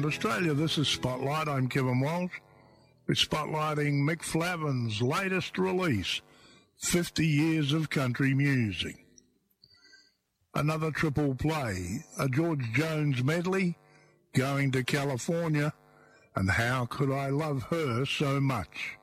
around Australia. This is Spotlight. I'm Kevin Walsh. We're spotlighting Mick Flavin's latest release, 50 Years of Country Music. Another triple play, a George Jones medley, Going to California, and How Could I Love Her So Much.